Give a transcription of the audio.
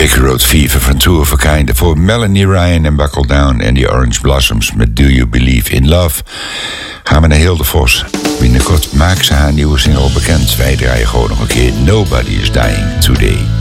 Big Road Fever van Two of a Kind. Voor Melanie Ryan en Buckle Down en The Orange Blossoms met Do You Believe in Love. Gaan we naar Hilde Vos. Binnenkort maakt ze haar nieuwe single bekend. Wij draaien gewoon nog een keer Nobody is Dying Today.